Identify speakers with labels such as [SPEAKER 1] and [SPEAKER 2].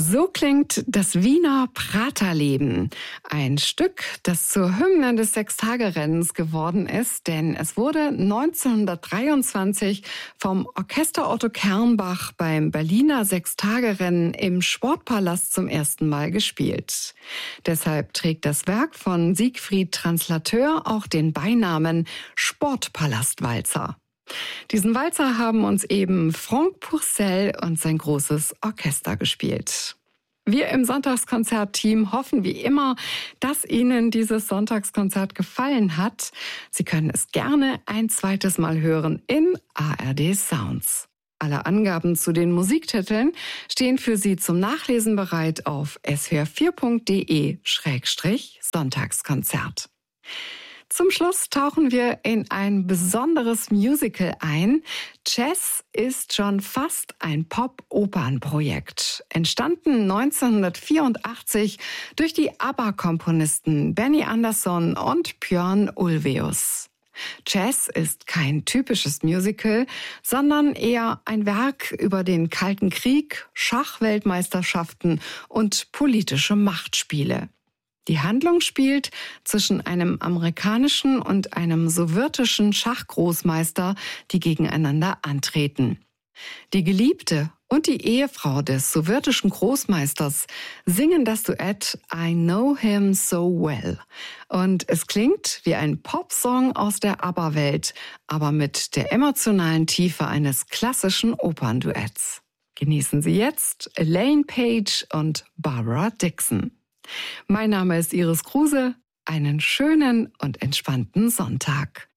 [SPEAKER 1] So klingt das Wiener Praterleben. Ein Stück, das zur Hymne des Sechstagerennens geworden ist, denn es wurde 1923 vom Orchester Otto Kernbach beim Berliner Sechstagerennen im Sportpalast zum ersten Mal gespielt. Deshalb trägt das Werk von Siegfried Translateur auch den Beinamen Sportpalastwalzer. Diesen Walzer haben uns eben Franck Pourcel und sein großes Orchester gespielt. Wir im Sonntagskonzert-Team hoffen wie immer, dass Ihnen dieses Sonntagskonzert gefallen hat. Sie können es gerne ein zweites Mal hören in ARD Sounds. Alle Angaben zu den Musiktiteln stehen für Sie zum Nachlesen bereit auf swr4.de/Sonntagskonzert. Zum Schluss tauchen wir in ein besonderes Musical ein. Chess ist schon fast ein Pop-Opern-Projekt. Entstanden 1984 durch die ABBA-Komponisten Benny Andersson und Björn Ulvaeus. Chess ist kein typisches Musical, sondern eher ein Werk über den Kalten Krieg, Schachweltmeisterschaften und politische Machtspiele. Die Handlung spielt zwischen einem amerikanischen und einem sowjetischen Schachgroßmeister, die gegeneinander antreten. Die Geliebte und die Ehefrau des sowjetischen Großmeisters singen das Duett I Know Him So Well. Und es klingt wie ein Popsong aus der ABBA-Welt, aber mit der emotionalen Tiefe eines klassischen Opernduetts. Genießen Sie jetzt Elaine Paige und Barbara Dixon. Mein Name ist Iris Kruse. Einen schönen und entspannten Sonntag.